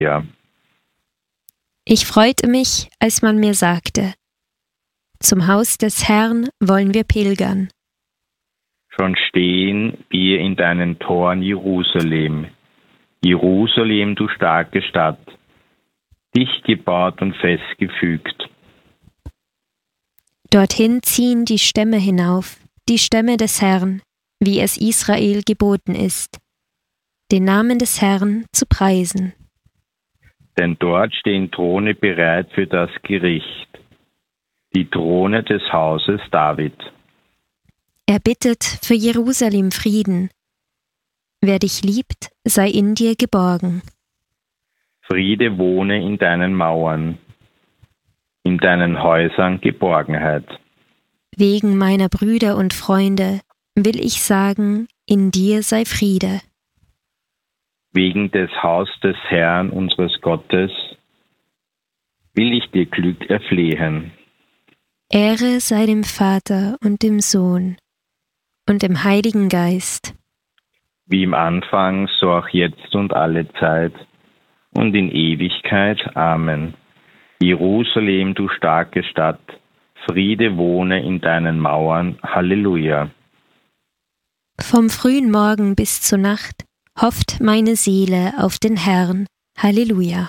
Ja. Ich freute mich, als man mir sagte, zum Haus des Herrn wollen wir pilgern. Schon stehen wir in deinen Toren, Jerusalem. Jerusalem, du starke Stadt, dicht gebaut und festgefügt. Dorthin ziehen die Stämme hinauf, die Stämme des Herrn, wie es Israel geboten ist, den Namen des Herrn zu preisen. Denn dort stehen Throne bereit für das Gericht, die Throne des Hauses David. Er bittet für Jerusalem Frieden. Wer dich liebt, sei in dir geborgen. Friede wohne in deinen Mauern, in deinen Häusern Geborgenheit. Wegen meiner Brüder und Freunde will ich sagen, in dir sei Friede. Wegen des Haus des Herrn, unseres Gottes, will ich dir Glück erflehen. Ehre sei dem Vater und dem Sohn und dem Heiligen Geist. Wie im Anfang, so auch jetzt und alle Zeit und in Ewigkeit. Amen. Jerusalem, du starke Stadt, Friede wohne in deinen Mauern. Halleluja. Vom frühen Morgen bis zur Nacht hofft meine Seele auf den Herrn. Halleluja.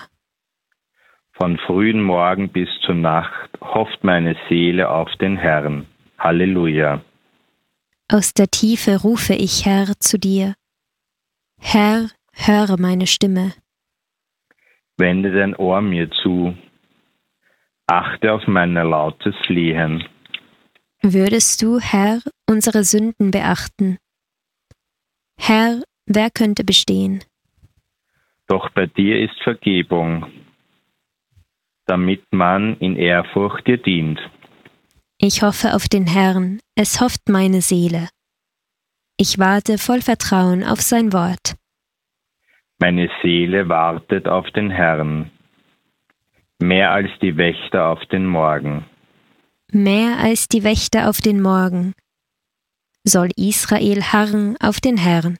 Von frühen Morgen bis zur Nacht hofft meine Seele auf den Herrn. Halleluja. Aus der Tiefe rufe ich, Herr, zu dir. Herr, höre meine Stimme. Wende dein Ohr mir zu. Achte auf mein lautes Flehen. Würdest du, Herr, unsere Sünden beachten? Herr, wer könnte bestehen? Doch bei dir ist Vergebung, damit man in Ehrfurcht dir dient. Ich hoffe auf den Herrn, es hofft meine Seele. Ich warte voll Vertrauen auf sein Wort. Meine Seele wartet auf den Herrn, mehr als die Wächter auf den Morgen. Mehr als die Wächter auf den Morgen soll Israel harren auf den Herrn.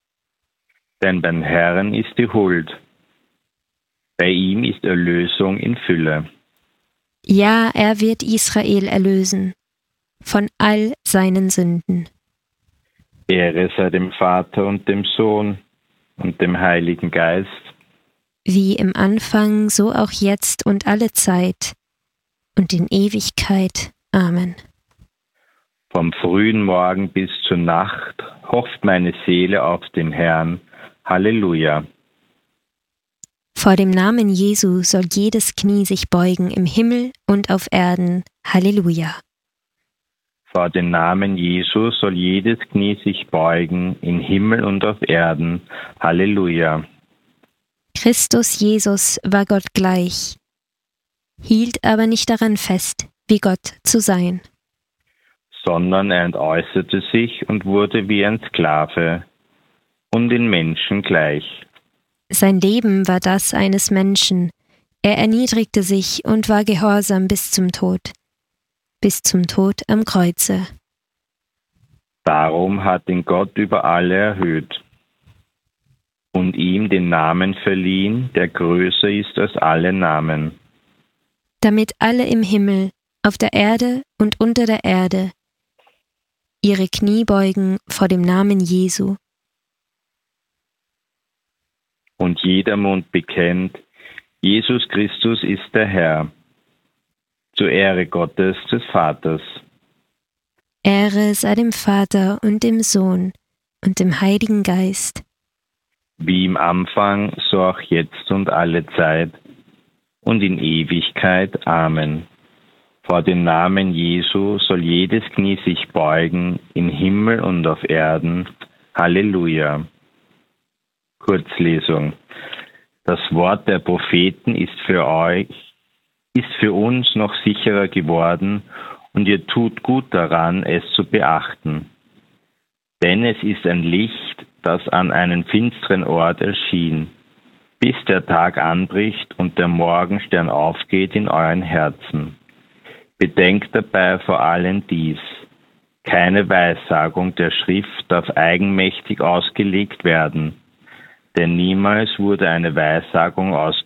Denn beim Herrn ist die Huld, bei ihm ist Erlösung in Fülle. Ja, er wird Israel erlösen von all seinen Sünden. Ehre sei dem Vater und dem Sohn und dem Heiligen Geist. Wie im Anfang, so auch jetzt und alle Zeit und in Ewigkeit. Amen. Vom frühen Morgen bis zur Nacht hofft meine Seele auf den Herrn. Halleluja. Vor dem Namen Jesu soll jedes Knie sich beugen im Himmel und auf Erden. Halleluja. Vor dem Namen Jesu soll jedes Knie sich beugen, im Himmel und auf Erden. Halleluja. Christus Jesus war Gott gleich, hielt aber nicht daran fest, wie Gott zu sein. Sondern er entäußerte sich und wurde wie ein Sklave und den Menschen gleich. Sein Leben war das eines Menschen. Er erniedrigte sich und war gehorsam bis zum Tod am Kreuze. Darum hat ihn Gott über alle erhöht und ihm den Namen verliehen, der größer ist als alle Namen. Damit alle im Himmel, auf der Erde und unter der Erde ihre Knie beugen vor dem Namen Jesu. Und jeder Mund bekennt, Jesus Christus ist der Herr, zur Ehre Gottes des Vaters. Ehre sei dem Vater und dem Sohn und dem Heiligen Geist. Wie im Anfang, so auch jetzt und alle Zeit und in Ewigkeit. Amen. Vor dem Namen Jesu soll jedes Knie sich beugen, im Himmel und auf Erden. Halleluja. Kurzlesung. Das Wort der Propheten ist für uns noch sicherer geworden und ihr tut gut daran, es zu beachten. Denn es ist ein Licht, das an einem finsteren Ort erschien, bis der Tag anbricht und der Morgenstern aufgeht in euren Herzen. Bedenkt dabei vor allem dies: Keine Weissagung der Schrift darf eigenmächtig ausgelegt werden. denn niemals wurde eine Weissagung